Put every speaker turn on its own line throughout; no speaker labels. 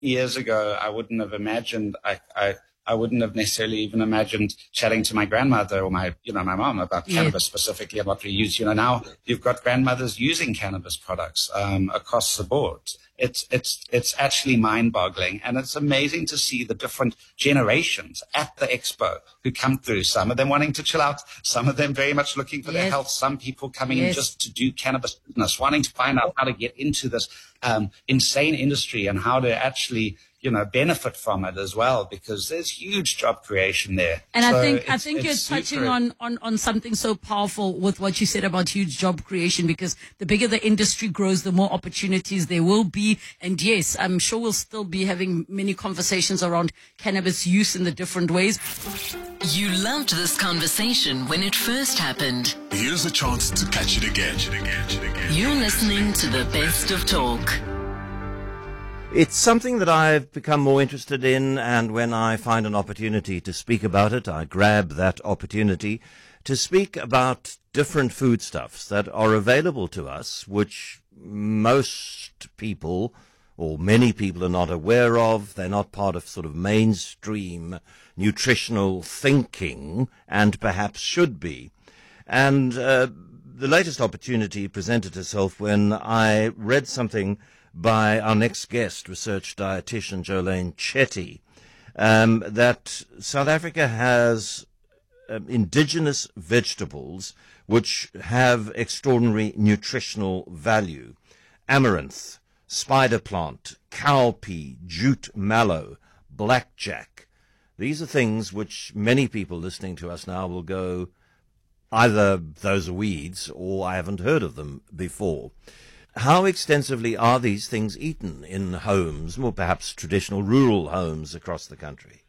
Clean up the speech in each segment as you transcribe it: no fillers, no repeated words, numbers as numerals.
years ago, I wouldn't have imagined, I wouldn't have necessarily even imagined chatting to my grandmother or my mom about cannabis specifically and what we use. Now you've got grandmothers using cannabis products, across the board. It's actually mind-boggling, and it's amazing to see the different generations at the expo who come through. Some of them wanting to chill out, some of them very much looking for their health, some people coming in just to do cannabis business, wanting to find out how to get into this insane industry and how to actually benefit from it as well, because there's huge job creation there.
And so I think you're touching on something so powerful with what you said about huge job creation, because the bigger the industry grows, the more opportunities there will be. And yes, I'm sure we'll still be having many conversations around cannabis use in the different ways.
You loved this conversation when it first happened.
Here's a chance to catch it again.
You're listening to the Best of Talk.
It's something that I've become more interested in, and when I find an opportunity to speak about it, I grab that opportunity to speak about different foodstuffs that are available to us, which most people or many people are not aware of. They're not part of sort of mainstream nutritional thinking, and perhaps should be. And the latest opportunity presented itself when I read something by our next guest, research dietitian Jolene Chetty, that South Africa has indigenous vegetables which have extraordinary nutritional value. Amaranth, spider plant, cowpea, jute mallow, blackjack. These are things which many people listening to us now will go, either those are weeds or I haven't heard of them before. How extensively are these things eaten in homes, or perhaps traditional rural homes across the country?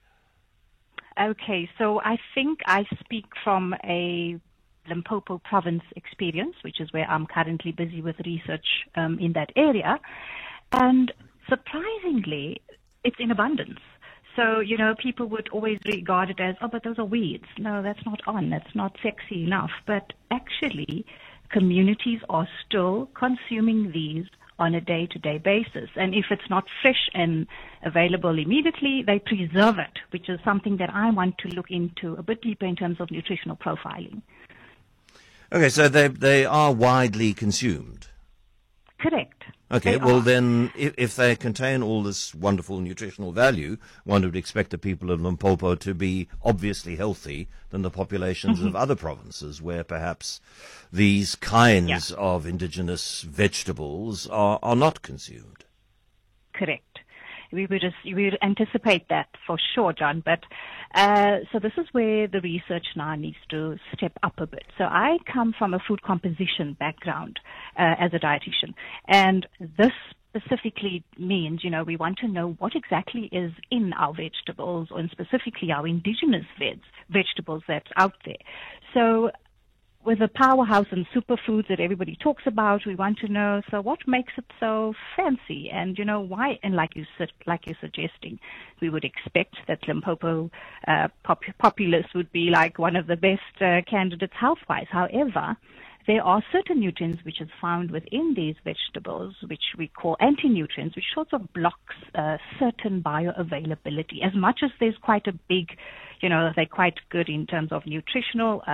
Okay, so I think I speak from a Limpopo province experience, which is where I'm currently busy with research in that area. And surprisingly, it's in abundance. So, people would always regard it as, but those are weeds. No, that's not on. That's not sexy enough. But actually, communities are still consuming these on a day-to-day basis. And if it's not fresh and available immediately, they preserve it, which is something that I want to look into a bit deeper in terms of nutritional profiling.
Okay, so they are widely consumed.
Correct.
Okay, well then, if they contain all this wonderful nutritional value, one would expect the people of Limpopo to be obviously healthy than the populations of other provinces where perhaps these kinds of indigenous vegetables are not consumed.
Correct. We would anticipate that for sure, John. But so this is where the research now needs to step up a bit. So I come from a food composition background as a dietitian, and this specifically means, we want to know what exactly is in our vegetables, and specifically our indigenous vegetables that's out there. So with the powerhouse and superfoods that everybody talks about, we want to know, so what makes it so fancy? And, why? And like you're suggesting, we would expect that Limpopo populace would be like one of the best candidates health-wise. However, there are certain nutrients which is found within these vegetables, which we call anti-nutrients, which sort of blocks certain bioavailability. As much as there's quite a big, they're quite good in terms of nutritional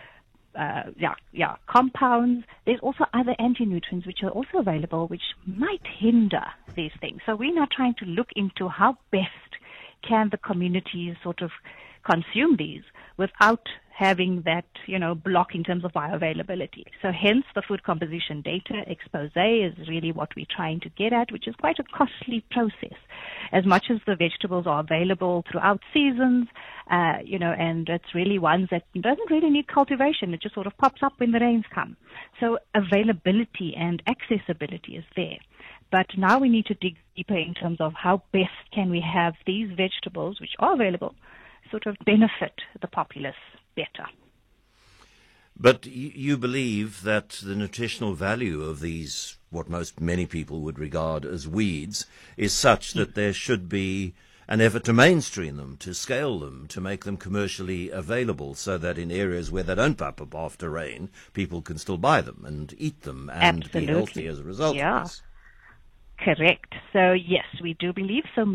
compounds. There's also other anti-nutrients which are also available, which might hinder these things. So we're now trying to look into how best can the communities sort of consume these without having that, block in terms of bioavailability. So hence the food composition data expose is really what we're trying to get at, which is quite a costly process. As much as the vegetables are available throughout seasons, and it's really ones that doesn't really need cultivation. It just sort of pops up when the rains come. So availability and accessibility is there. But now we need to dig deeper in terms of how best can we have these vegetables, which are available, sort of benefit the populace better.
But you believe that the nutritional value of these, what many people would regard as weeds, is such that there should be an effort to mainstream them, to scale them, to make them commercially available, so that in areas where they don't pop up after rain, people can still buy them and eat them and be healthy as a result of this.
Correct. So yes, we do believe so.